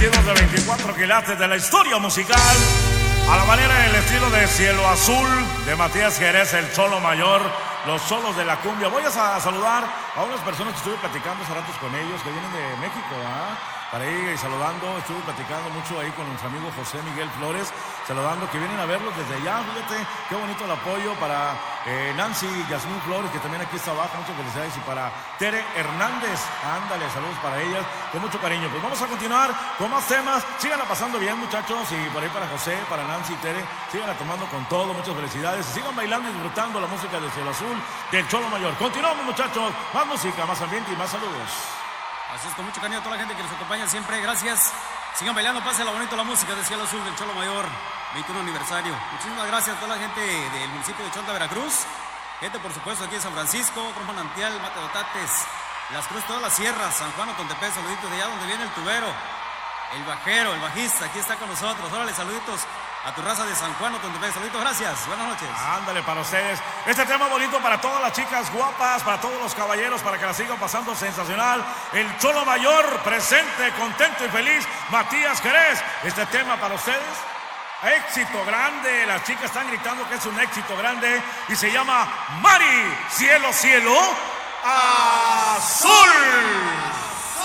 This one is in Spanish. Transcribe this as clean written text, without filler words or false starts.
consentidos de 24 quilates de la historia musical, a la manera y el estilo de Cielo Azul, de Matías Jerez, el Cholo Mayor, los solos de la cumbia. Voy a saludar a unas personas que estuve platicando hace ratos con ellos, que vienen de México, para ir saludando. Estuve platicando mucho ahí con nuestro amigo José Miguel Flores, saludando, que vienen a verlos desde allá. Fíjate, qué bonito el apoyo para Nancy Yasmín Flores, que también aquí está abajo, muchas felicidades, y para Tere Hernández, ándale, saludos para ellas, con mucho cariño. Pues vamos a continuar con más temas. Síganla pasando bien, muchachos, y por ahí para José, para Nancy y Tere, síganla tomando con todo, muchas felicidades, y sigan bailando y disfrutando la música de Cielo Azul, del Cholo Mayor. Continuamos, muchachos, más música, más ambiente y más saludos. Así es, con mucho cariño a toda la gente que nos acompaña siempre, gracias. Sigan bailando, pásenla bonito la música de Cielo Azul del Cholo Mayor, 21 aniversario. Muchísimas gracias a toda la gente del municipio de Chonta, Veracruz. Gente, por supuesto, aquí de San Francisco, Cruz Manantial, Mate de Otates, Las Cruces, todas las sierras, San Juan, Ocontepec, saluditos de allá donde viene el tubero, el bajero, el bajista, aquí está con nosotros. Órale, saluditos a tu raza de San Juan, Ocontepec, saluditos, gracias, buenas noches. Ándale, para ustedes. Este tema bonito para todas las chicas guapas, para todos los caballeros, para que la sigan pasando sensacional. El Cholo Mayor, presente, contento y feliz. Matías Jerez, este tema para ustedes. Éxito grande, las chicas están gritando que es un éxito grande y se llama Mari, Cielo, Cielo Azul.